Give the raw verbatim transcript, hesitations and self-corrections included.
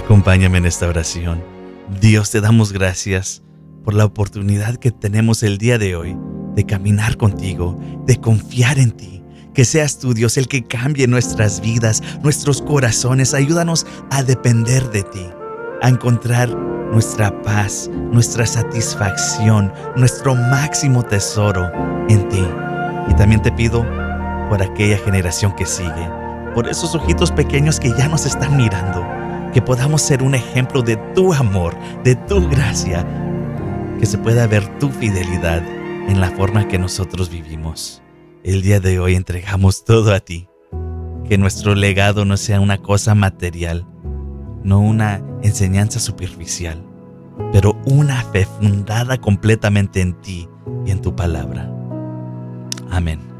Acompáñame en esta oración. Dios, te damos gracias por la oportunidad que tenemos el día de hoy de caminar contigo, de confiar en ti. Que seas tú, Dios, el que cambie nuestras vidas, nuestros corazones. Ayúdanos a depender de ti, a encontrar nuestra paz, nuestra satisfacción, nuestro máximo tesoro en ti. Y también te pido por aquella generación que sigue, por esos ojitos pequeños que ya nos están mirando, que podamos ser un ejemplo de tu amor, de tu gracia, que se pueda ver tu fidelidad en la forma que nosotros vivimos. El día de hoy entregamos todo a ti. Que nuestro legado no sea una cosa material, no una enseñanza superficial, pero una fe fundada completamente en ti y en tu palabra. Amén.